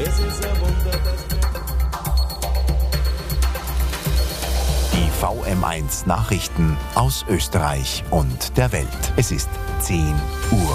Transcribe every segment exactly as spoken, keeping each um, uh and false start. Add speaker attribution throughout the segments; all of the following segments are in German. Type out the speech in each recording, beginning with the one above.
Speaker 1: Es ist ein Wunder, dass
Speaker 2: Die V M eins Nachrichten aus Österreich und der Welt. Es ist zehn Uhr.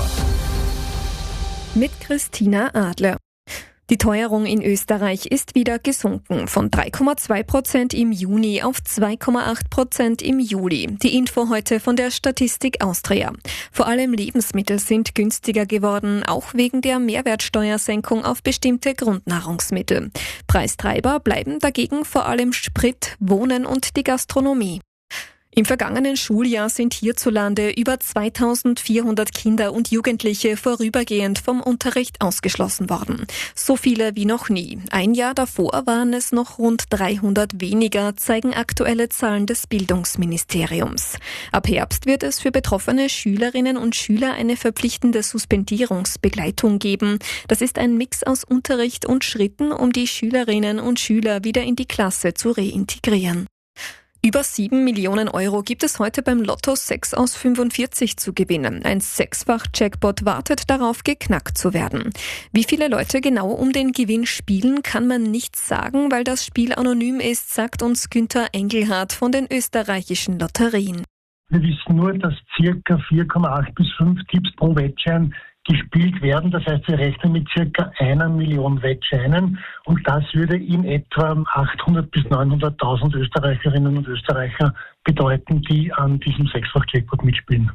Speaker 3: Mit Christina Adler. Die Teuerung in Österreich ist wieder gesunken, von drei Komma zwei Prozent im Juni auf zwei Komma acht Prozent im Juli. Die Info heute von der Statistik Austria. Vor allem Lebensmittel sind günstiger geworden, auch wegen der Mehrwertsteuersenkung auf bestimmte Grundnahrungsmittel. Preistreiber bleiben dagegen vor allem Sprit, Wohnen und die Gastronomie. Im vergangenen Schuljahr sind hierzulande über zweitausendvierhundert Kinder und Jugendliche vorübergehend vom Unterricht ausgeschlossen worden. So viele wie noch nie. Ein Jahr davor waren es noch rund dreihundert weniger, zeigen aktuelle Zahlen des Bildungsministeriums. Ab Herbst wird es für betroffene Schülerinnen und Schüler eine verpflichtende Suspendierungsbegleitung geben. Das ist ein Mix aus Unterricht und Schritten, um die Schülerinnen und Schüler wieder in die Klasse zu reintegrieren. Über sieben Millionen Euro gibt es heute beim Lotto sechs aus fünfundvierzig zu gewinnen. Ein Sechsfach-Jackpot wartet darauf, geknackt zu werden. Wie viele Leute genau um den Gewinn spielen, kann man nicht sagen, weil das Spiel anonym ist, sagt uns Günther Engelhardt von den österreichischen Lotterien.
Speaker 4: Wir wissen nur, dass circa vier Komma acht bis fünf Tipps pro Wettschein gespielt werden. Das heißt, wir rechnen mit circa einer Million Wettscheinen und das würde in etwa achthundert bis neunhunderttausend Österreicherinnen und Österreicher bedeuten, die an diesem Sechsfach-Jackpot mitspielen.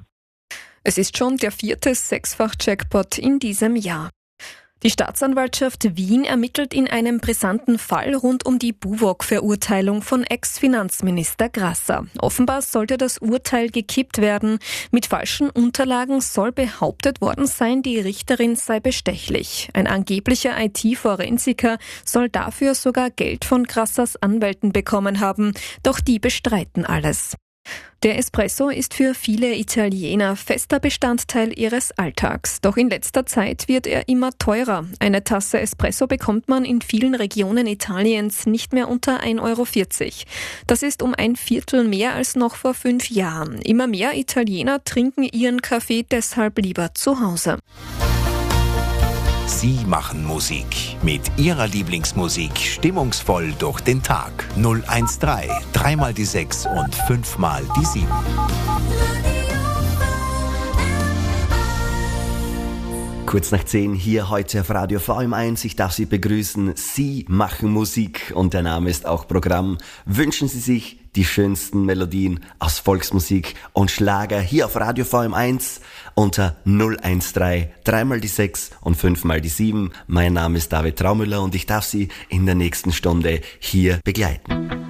Speaker 3: Es ist schon der vierte Sechsfach-Jackpot in diesem Jahr. Die Staatsanwaltschaft Wien ermittelt in einem brisanten Fall rund um die Buwog-Verurteilung von Ex-Finanzminister Grasser. Offenbar sollte das Urteil gekippt werden. Mit falschen Unterlagen soll behauptet worden sein, die Richterin sei bestechlich. Ein angeblicher I T-Forensiker soll dafür sogar Geld von Grassers Anwälten bekommen haben. Doch die bestreiten alles. Der Espresso ist für viele Italiener fester Bestandteil ihres Alltags. Doch in letzter Zeit wird er immer teurer. Eine Tasse Espresso bekommt man in vielen Regionen Italiens nicht mehr unter ein Euro vierzig. Das ist um ein Viertel mehr als noch vor fünf Jahren. Immer mehr Italiener trinken ihren Kaffee deshalb lieber zu Hause.
Speaker 2: Sie machen Musik. Mit Ihrer Lieblingsmusik stimmungsvoll durch den Tag. null eins drei, dreimal die sechs und fünfmal die sieben.
Speaker 5: Kurz nach zehn hier heute auf Radio V M eins. Ich darf Sie begrüßen. Sie machen Musik und der Name ist auch Programm. Wünschen Sie sich die schönsten Melodien aus Volksmusik und Schlager hier auf Radio V M eins unter null eins drei, dreimal die sechs und fünfmal die sieben. Mein Name ist David Traumüller und ich darf Sie in der nächsten Stunde hier begleiten.